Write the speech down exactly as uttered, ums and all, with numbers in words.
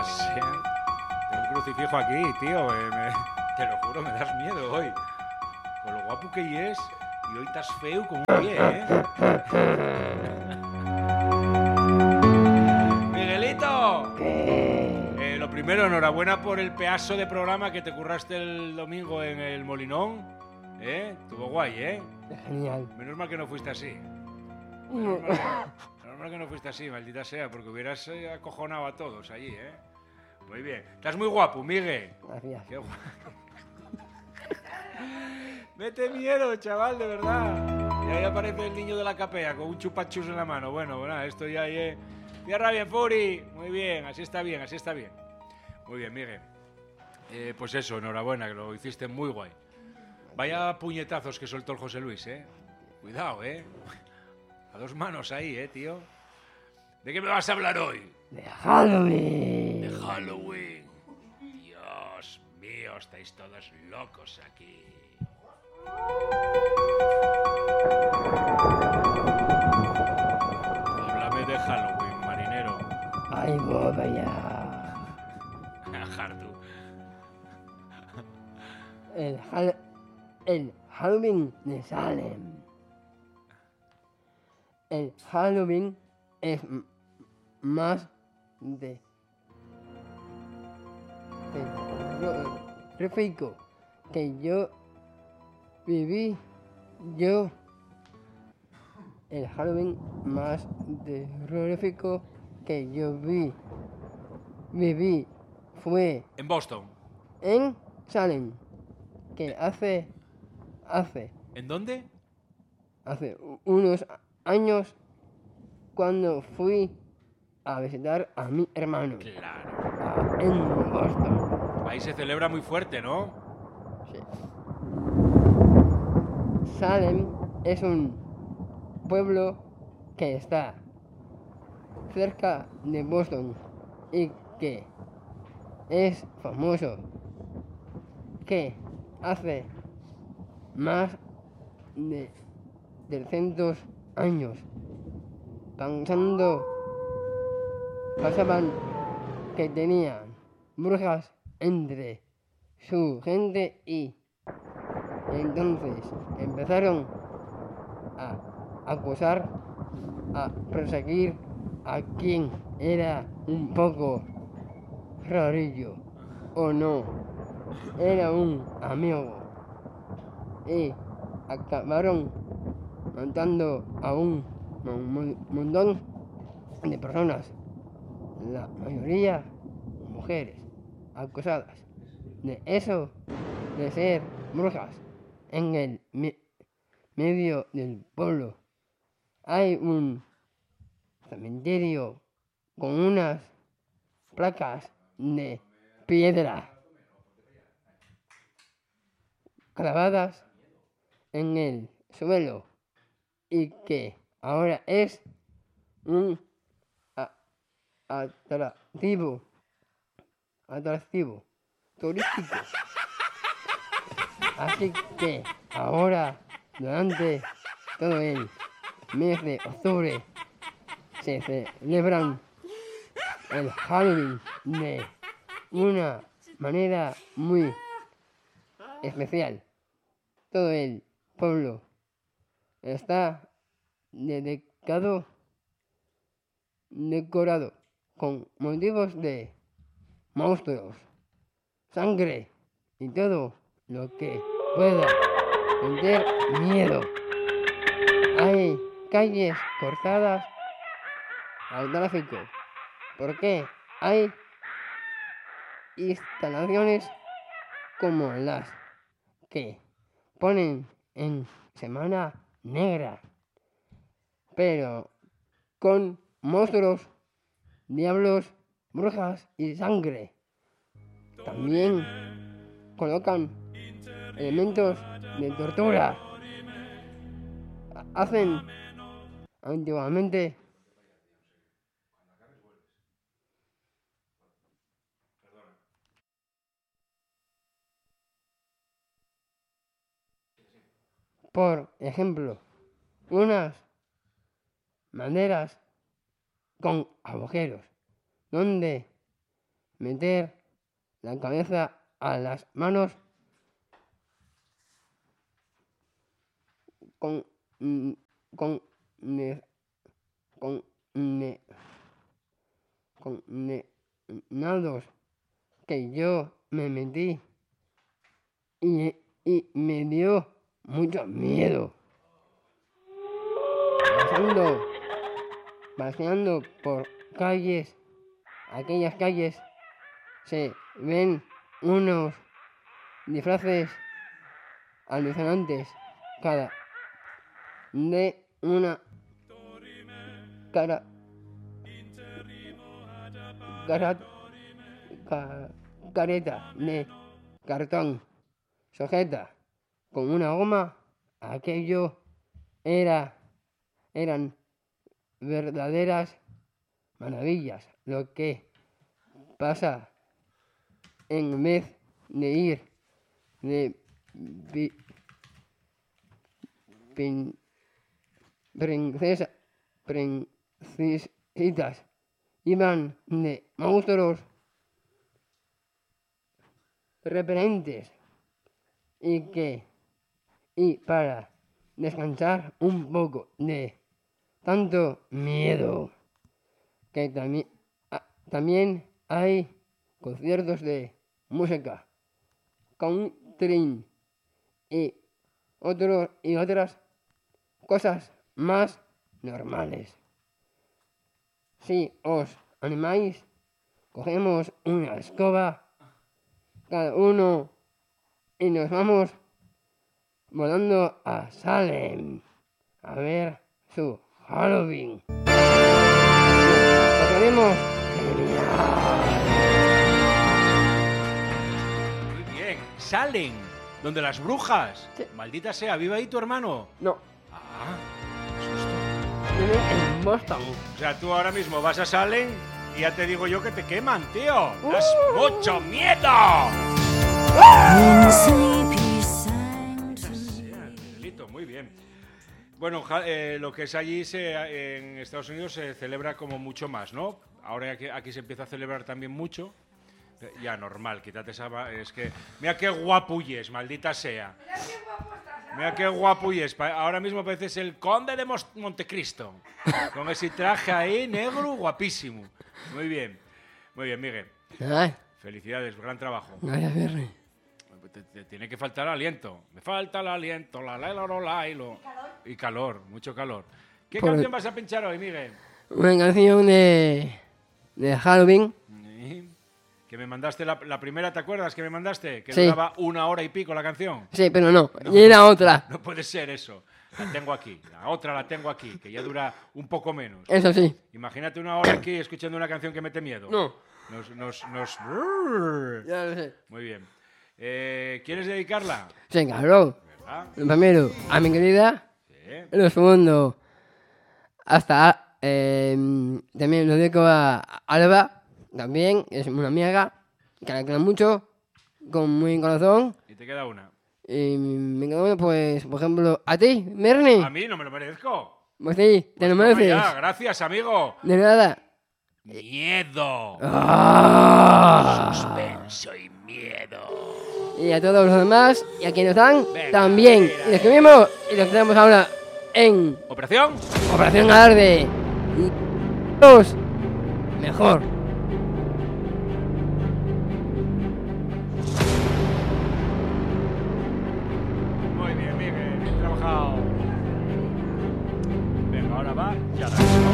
Sí. Tengo un crucifijo aquí, tío. eh, me- te lo juro, me das miedo hoy. Con lo guapo que es, y hoy estás feo como un pie, ¿eh? ¡Miguelito! ¿Qué? Eh, lo primero, enhorabuena por el pedazo de programa que te curraste el domingo en el Molinón. ¿Eh? Estuvo guay, ¿eh? Genial. Menos mal que no fuiste así. Menos mal que no, menos mal que no fuiste así, maldita sea, porque hubieras eh, acojonado a todos allí, ¿eh? Muy bien. Estás muy guapo, Miguel. Gracias. Qué guapo. Mete miedo, chaval, de verdad. Y ahí aparece el niño de la capea con un chupachus en la mano. Bueno, bueno, esto ya es... Tierra bien, Furi. Muy bien, así está bien, así está bien. Muy bien, Miguel. Eh, pues eso, enhorabuena, que lo hiciste muy guay. Vaya puñetazos que soltó el José Luis, ¿eh? Cuidado, ¿eh? A dos manos ahí, ¿eh, tío? ¿De qué me vas a hablar hoy? De Halloween. De Halloween. Dios mío, estáis todos locos aquí. Háblame de Halloween, marinero. Ay, boba ya. Hartu. El, Hall- el Halloween de Salem. El Halloween es m- más de... terrorífico que yo viví. Yo... El Halloween más terrorífico que yo vi, viví fue En Boston. en Salem, que hace, hace, ¿En dónde? hace u- unos años cuando fui a visitar a mi hermano Claro. a- en Boston. Ahí se celebra muy fuerte, ¿no? Sí. Salem es un pueblo que está cerca de Boston y que es famoso, que hace más de trescientos años pensando pasaban que tenían brujas entre su gente y entonces empezaron a acusar, a perseguir a quien era un poco rarillo o no, era un amigo y acabaron matando a un mon- mon- montón de personas, la mayoría mujeres acusadas de eso, de ser brujas. En el me- medio del pueblo hay un cementerio con unas placas de piedra clavadas en el suelo y que ahora es un a- atractivo, atractivo turístico. Así que ahora, durante todo el mes de octubre, se celebran el Halloween de una manera muy especial. Todo el pueblo está dedicado, decorado con motivos de monstruos, sangre y todo lo que pueda meter miedo. Hay calles cortadas al tráfico porque hay instalaciones como las que ponen en Semana Negra, pero con monstruos, diablos, brujas y sangre. También colocan elementos de tortura. Hacen antiguamente por ejemplo, unas maderas con agujeros donde meter la cabeza a las manos con mm, con ne, con ne, con ne, nados que yo me metí y, y me dio mucho miedo. Pasando, paseando por calles, aquellas calles se ven unos disfraces alucinantes, cada de una cara, cara, ca- careta de cartón sujeta con una goma. Aquello era, eran verdaderas maravillas. Lo que pasa en vez de ir de pi- pin- princesa, princesitas, iban de monstruos repelentes y que y para descansar un poco de tanto miedo que también también hay conciertos de música country y otros y otras cosas más normales. Si os animáis, cogemos una escoba cada uno y nos vamos volando a Salem a ver su Halloween. Lo queremos genial. Muy bien. Salen, donde las brujas. Sí. Maldita sea, ¿vive ahí tu hermano? No, Ah, qué susto. vive en Boston. O sea, tú ahora mismo vas a Salem y ya te digo yo que te queman, tío. Uh. ¡Das mucho miedo! In sleep he sang to Sea, Miguelito, muy bien. Bueno, ja- eh, lo que es allí se, en Estados Unidos se celebra como mucho más, ¿no? Ahora aquí, aquí se empieza a celebrar también mucho. Eh, Ya, normal, quítate esa... va- Es que... Mira qué guapuyes, maldita sea. Mira qué guapuyes. Pa- Ahora mismo pareces el conde de Mos- Montecristo. Con ese traje ahí, negro, guapísimo. Muy bien. Muy bien, Miguel. Ay, Felicidades, gran trabajo. gracias, Berry. Te, te tiene que faltar aliento. Me falta el aliento, la la la la la y lo. Y calor, mucho calor. ¿Qué Por- canción vas a pinchar hoy, Miguel? Una canción de, de Halloween. Sí. Que me mandaste la, la primera, ¿te acuerdas que me mandaste? Que Sí. duraba una hora y pico la canción. Sí, pero no, y era otra. No puede ser eso. La tengo aquí. La otra la tengo aquí, que ya dura un poco menos. Eso sí. Imagínate una hora aquí escuchando una canción que mete miedo. No. Nos, nos, nos... Ya lo sé. Muy bien. Eh, ¿Quieres dedicarla? Sí, claro. ¿Verdad? Lo primero, a mi querida. Sí. Lo segundo, hasta eh, también lo dedico a Alba, también, es una amiga que la quiero mucho, con muy corazón. Y te queda una. Y me quedo, pues, por ejemplo, a ti, Bernie. A mí no me lo merezco. Pues sí, te Pues lo toma mereces. ya, gracias, amigo. De nada. Miedo. Ah. Suspenso y miedo. Y a todos los demás, y a quienes están, Venga, también. mira, Y los que vimos, y los que tenemos ahora en ¿Operación? Operación Alarde. Los mejor. Muy bien, Miguel. Bien trabajado. Venga, ahora va. Ya la.